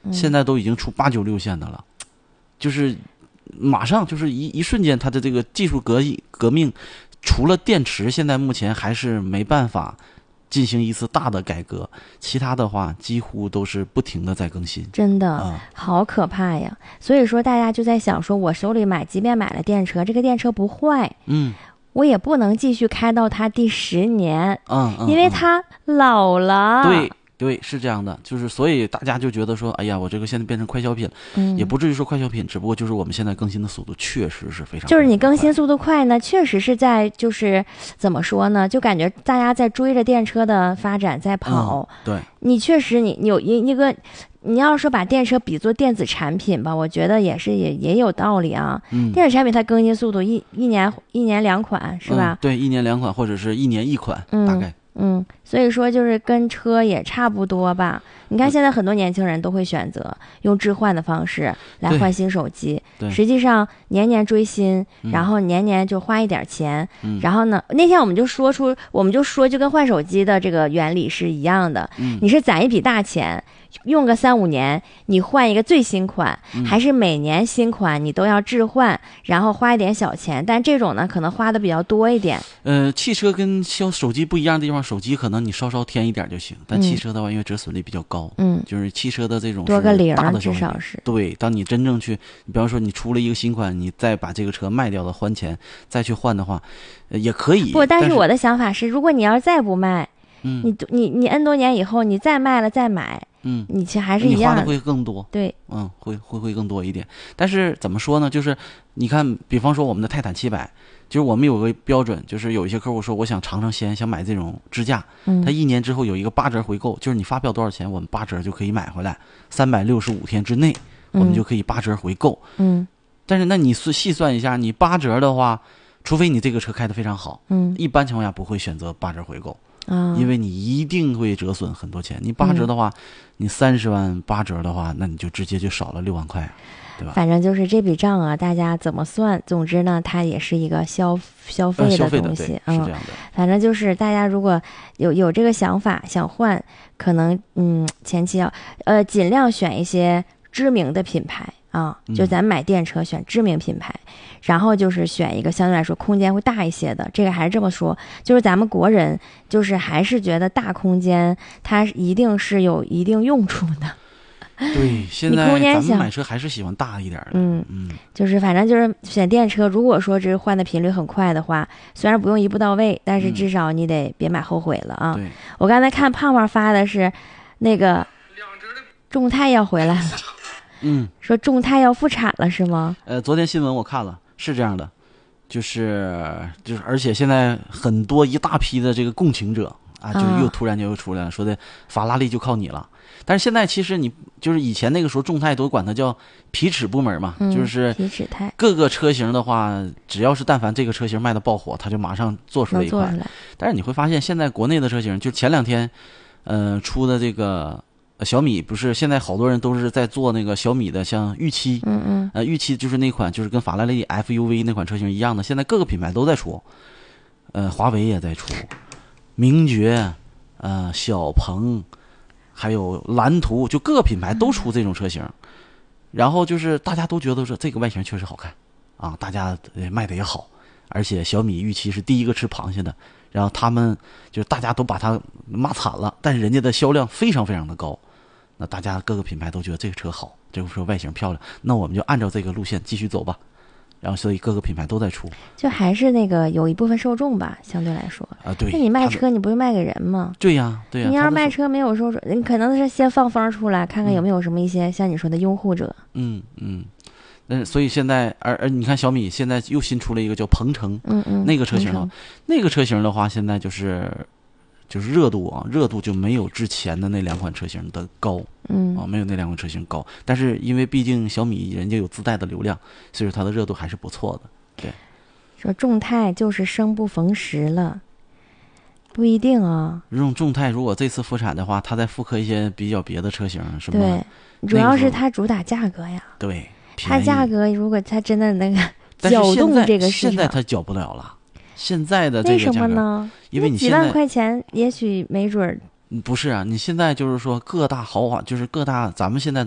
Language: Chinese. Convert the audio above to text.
现在都已经出8、9、6线的了，就是马上就是一瞬间，它的这个技术革命，除了电池，现在目前还是没办法进行一次大的改革，其他的话几乎都是不停的在更新。 真的、好可怕呀！所以说大家就在想说，我手里即便买了电车，这个电车不坏，我也不能继续开到它第10年，因为它老了。 对，是这样的，就是所以大家就觉得说，哎呀，我这个现在变成快消品了，也不至于说快消品，只不过就是我们现在更新的速度确实是非常， 就是你更新速度快呢，确实是在就是怎么说呢，就感觉大家在追着电车的发展在跑。 对， 你确实你有一个，你要说把电车比作电子产品吧，我觉得也有道理啊。电子产品它更新速度一年2款是吧？ 对，1年2款或者是1年1款，大概。 所以说就是跟车也差不多吧。你看现在很多年轻人都会选择用置换的方式来换新手机，实际上年年追新，然后年年就花一点钱，然后呢，那天我们就说就跟换手机的这个原理是一样的，你是攒一笔大钱，用个3、5年，你换一个最新款，还是每年新款你都要置换，然后花一点小钱，但这种呢可能花的比较多一点。 汽车跟手机不一样的地方，手机可能你稍稍添一点就行，但汽车的话，因为折损率比较高，就是汽车的这种多个零大的至少是。 对，当你真正去，比方说你出了一个新款，你再把这个车卖掉了还钱，再去换的话，也可以。 不，但是我的想法是，如果你要是再不卖，你 N 多年以后你再卖了再买，你其实还是一样的， 你花的会更多。 对， 会更多一点。但是怎么说呢？就是你看，比方说我们的泰坦700，就是我们有个标准，就是有一些客户说我想尝尝鲜，想买这种支架，他1年之后有一个8折回购，就是你发票多少钱，我们8折就可以买回来，365天之内我们就可以8折回购。但是那你细算一下，你8折的话，除非你这个车开得非常好，一般情况下不会选择8折回购。因为你一定会折损很多钱。你8折的话，你30万8折的话，那你就直接就少了6万块，对吧？ 反正就是这笔账啊，大家怎么算？总之呢，它也是一个消费的东西， 是这样的。 反正就是大家如果有这个想法想换，可能前期要尽量选一些知名的品牌啊，就咱买电车选知名品牌。然后就是选一个相对来说空间会大一些的，这个还是这么说，就是咱们国人就是还是觉得大空间它一定是有一定用处的。 对，现在咱们买车还是喜欢大一点的。 就是反正就是选电车，如果说这换的频率很快的话，虽然不用一步到位，但是至少你得别买后悔了啊。我刚才看胖胖发的是那个众泰要回来了，说众泰要复产了是吗？ 昨天新闻我看了。是这样的，就是而且现在很多一大批的这个共情者啊，就又突然间又出来了，说的法拉利就靠你了。但是现在其实你就是以前那个时候众泰都管它叫皮尺部门嘛，就是皮尺泰各个车型的话，只要是但凡这个车型卖的爆火，它就马上做出来一款。但是你会发现现在国内的车型，就前2天出的这个小米，不是现在好多人都是在做那个小米的像预期，预期就是那款就是跟法拉利 FUV 那款车型一样的，现在各个品牌都在出，华为也在出，名爵，小鹏，还有蓝图，就各个品牌都出这种车型，然后就是大家都觉得说这个外形确实好看啊，大家卖的也好，而且小米预期是第一个吃螃蟹的。然后他们就大家都把它骂惨了，但是人家的销量非常非常的高，那大家各个品牌都觉得这个车好，这个车外形漂亮，那我们就按照这个路线继续走吧。然后所以各个品牌都在出， 就还是那个有一部分受众吧，相对来说啊，对。 那你卖车你不是卖给人吗？ 对呀，对呀。 你要是卖车没有受众，你可能是先放风出来，看看有没有什么一些像你说的拥护者。 所以现在你看小米现在又新出了一个叫鹏程，那个车型了，那个车型的话，现在就是热度就没有之前的那2款车型的高，没有那2款车型高。但是因为毕竟小米人家有自带的流量，所以说它的热度还是不错的。对， 说众泰就是生不逢时了，不一定啊。 众泰如果这次复产的话，它再复刻一些比较别的车型，是吧？ 对，主要是它主打价格呀。 对。 它价格如果它真的那个搅动这个市场， 现在它搅不了了。现在的这个为什么呢？ 因为你几万块钱，也许没准不是啊。你现在就是说各大豪华，就是各大咱们现在